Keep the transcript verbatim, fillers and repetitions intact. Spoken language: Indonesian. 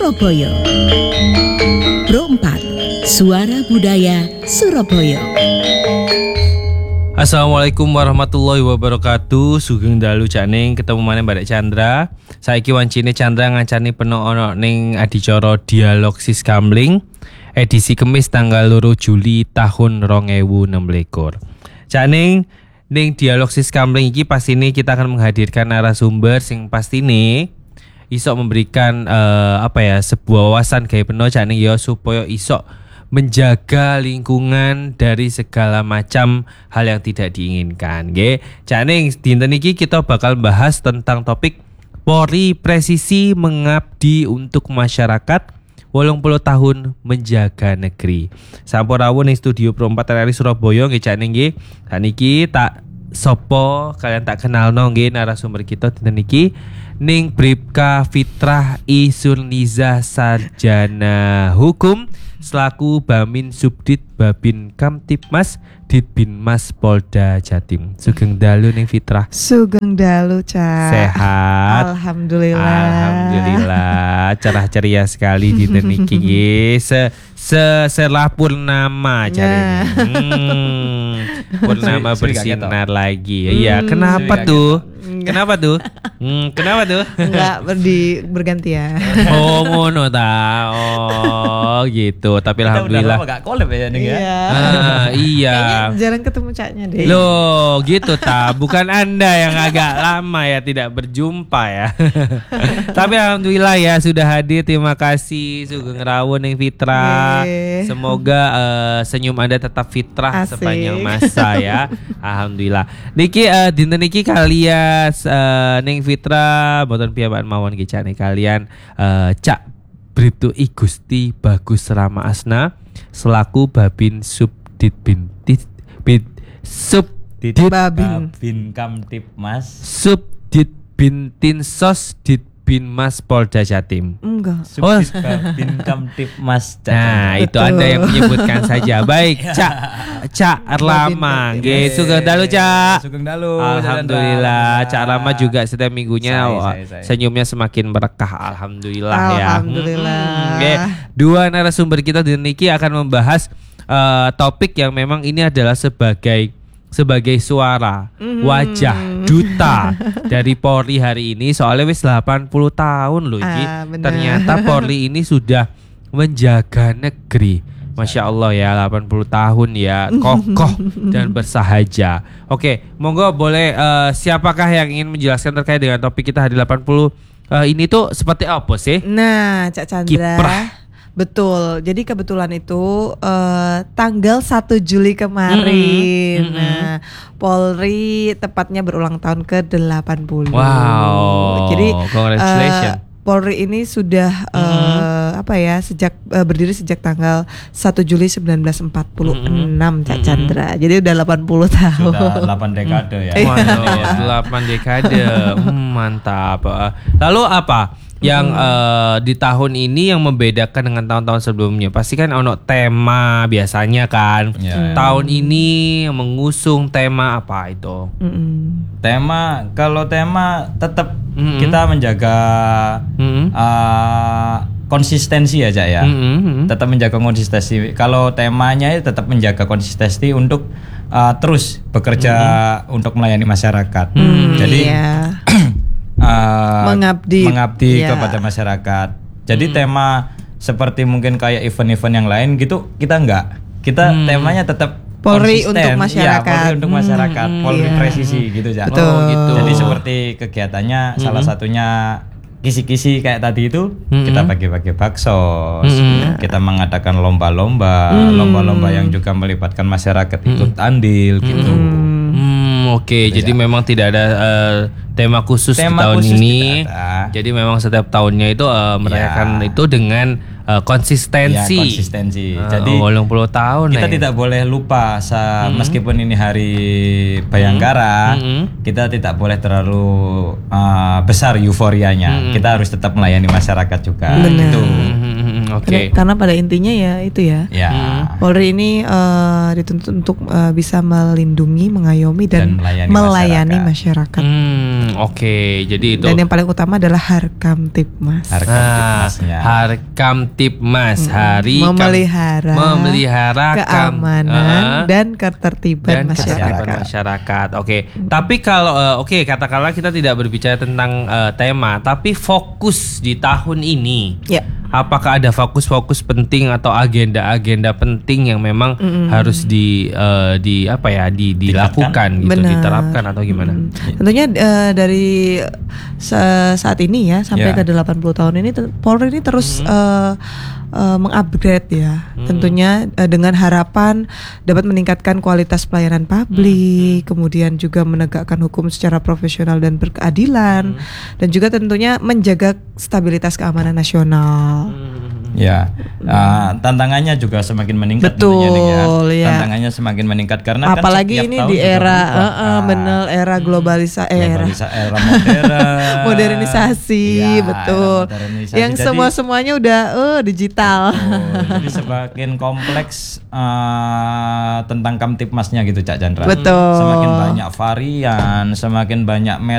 Surabaya. Pro empat, Suara Budaya Surabaya. Assalamualaikum warahmatullahi wabarakatuh. Sugeng dalu Caning ketemu maneh Mbak Chandra. Saiki wancine Chandra ngancani penuh ono ning adicara Dialog Siskamling edisi Kemis tanggal loro Juli tahun dua ribu enam belas. Caning ning Dialog Siskamling iki pastine kita akan menghadirkan narasumber sing pastine iso memberikan uh, apa ya sebuah wawasan gawe peno Caning ya supaya iso menjaga lingkungan dari segala macam hal yang tidak diinginkan. Nggih, Caning dinten iki kita bakal bahas tentang topik Polri presisi mengabdi untuk masyarakat wolung puluh tahun menjaga negeri. Sampun rawuh ning studio Pro empat R R I Surabaya nggih Caning nggih. Saniki tak sopo kalian tak kenal no nggih narasumber kita dinten iki ning Bribka Fitrah Isurniza Sarjana Hukum selaku Bamin Subdit Babin Kamtibmas Ditbinmas Polda Jatim. Sugeng dalu ning Fitrah. Sugeng dalu, Cak. Sehat. Alhamdulillah. Alhamdulillah. Cerah ceria sekali di niki nggih. Se se selah purnama cari. Hmm. Purnama bersinar lagi. Iya, hmm, kenapa tuh? Kenapa tuh? Hmm, kenapa tuh? Enggak berdi berganti ya. Oh, ngono ta. Oh, gitu. Tapi kita alhamdulillah. Udah lama gak collab ya nih ya. Ah, iya. Kayaknya jarang ketemu Caknya deh. Loh, gitu ta. Bukan Anda yang agak lama ya tidak berjumpa ya. Tapi alhamdulillah ya sudah hadir. Terima kasih Sugeng rawuh ning Fitrah. Yeay. Semoga uh, senyum Anda tetap fitrah Asik. sepanjang masa ya. Alhamdulillah. Niki uh, dinten niki kalian uh, ning Fitrah boten piyambak mawon nggih Cak kalian uh, Cak Bribtu I Gusti Bagus Rama Asna selaku Babin Subdit Bintit Bid Subdit Babin Babin Kamtibmas Subdit Bintinsos Ditbinmas Polda Jatim. Enggak. Oh. Subdit Babin Kamtibmas. Nah, itu Betul. Anda yang menyebutkan saja. Baik, Cak Cak Arlama. Nggih, sugeng dalu, Cak. Sugeng dalu. Alhamdulillah, Cak Arlama juga setiap minggunya Saya, wah, saya, saya. senyumnya semakin berkah. Alhamdulillah ya. Alhamdulillah. Hmm, nggih. Dua narasumber kita di niki akan membahas uh, topik yang memang ini adalah sebagai sebagai suara, Mm. wajah, duta dari Polri hari ini. Soalnya wis delapan puluh tahun loh ini. Ah, benar. Ternyata Polri ini sudah menjaga negeri. Masya Allah ya, delapan puluh tahun ya, kokoh dan bersahaja. Oke, monggo boleh uh, siapakah yang ingin menjelaskan terkait dengan topik kita hari delapan puluh uh, ini tuh seperti apa sih? Nah, Cak Chandra. Kiprah. Betul. Jadi kebetulan itu uh, tanggal satu Juli kemarin. Mm-hmm. Nah, Polri tepatnya berulang tahun ke delapan puluh. Wow. Jadi Congratulations. uh, Polri ini sudah uh, apa ya sejak uh, berdiri sejak tanggal satu Juli seribu sembilan ratus empat puluh enam, Cak Chandra. Jadi udah delapan puluh tahun. Sudah delapan dekade ya. Waduh, delapan dekade. Hmm, mantap. Uh, Lalu apa yang uh, di tahun ini yang membedakan dengan tahun-tahun sebelumnya? Pasti kan ono tema biasanya kan. Ya. Tahun ini mengusung tema apa itu? Mm-mm. Tema kalau tema tetap Mm-mm. kita menjaga Mm-mm. uh, konsistensi ya Cak ya. Mm-mm. Tetap menjaga konsistensi. Kalau temanya itu tetap menjaga konsistensi untuk uh, terus bekerja untuk melayani masyarakat. Hmm, Jadi iya. uh, Mengabdi. mengabdi Iya. kepada masyarakat. Jadi tema seperti mungkin kayak event-event yang lain gitu kita enggak. Kita Hmm. temanya tetap Polri konsisten. untuk Iya, masyarakat. Polri untuk masyarakat, Hmm, Polri iya. presisi gitu Cak. Betul. Oh, gitu. Jadi seperti kegiatannya salah satunya kisi-kisi kayak tadi itu Mm-mm. kita bagi-bagi bakso, Mm-mm. kita mengadakan lomba-lomba, Mm. lomba-lomba yang juga melibatkan masyarakat ikut andil gitu. Hmm, oke. Jadi ya. memang tidak ada uh, tema khusus Tema di tahun khusus ini. tidak ada. Jadi memang setiap tahunnya itu uh, merayakan Ya. itu dengan uh, konsistensi. Ya, konsistensi. Uh, Jadi wolong puluh tahun kita ya. tidak boleh lupa sa- hmm. meskipun ini hari Bayangkara, hmm. kita tidak boleh terlalu uh, besar euforianya. Hmm. Kita harus tetap melayani masyarakat juga. Benar. Itu. Hmm, Oke. Karena, karena pada intinya ya itu ya. Ya. Hmm. Polri ini uh, dituntut untuk uh, bisa melindungi, mengayomi dan, Dan melayani melayani masyarakat. Hmm, oke. Jadi itu. Dan yang paling utama adalah Harkamtibmas. Harkam Nah, Tipmasnya. Harkamtibmas, hari kam- memelihara, memelihara kam- keamanan uh, dan ketertiban dan masyarakat. ketertiban masyarakat. Oke. Tapi kalau uh, oke katakanlah kita tidak berbicara tentang uh, tema, tapi fokus di tahun ini. Ya. Apakah ada fokus-fokus penting atau agenda-agenda penting yang memang Mm-mm. harus di uh, di apa ya di dilakukan gitu, Benar. diterapkan atau gimana? Hmm. Tentunya uh, dari sa- saat ini ya sampai Ya. ke delapan puluh tahun ini te- Polri ini terus uh, uh, mengupgrade ya. Tentunya uh, dengan harapan dapat meningkatkan kualitas pelayanan publik, kemudian juga menegakkan hukum secara profesional dan berkeadilan, dan juga tentunya menjaga stabilitas keamanan nasional. Ya, uh, tantangannya juga semakin meningkat. Betul, tentunya nih ya. Tantangannya semakin meningkat karena Apalagi kan setiap ini tahun di juga era berubah. uh, uh, Ah, bener era globalisa era globalisa- era modern, modernisasi, Ya, betul. era modernisasi. Yang Jadi- semua semuanya udah uh, digital. Oh, jadi semakin kompleks uh, tentang Kamtibmasnya gitu Cak Chandra. Betul. Semakin banyak varian, semakin banyak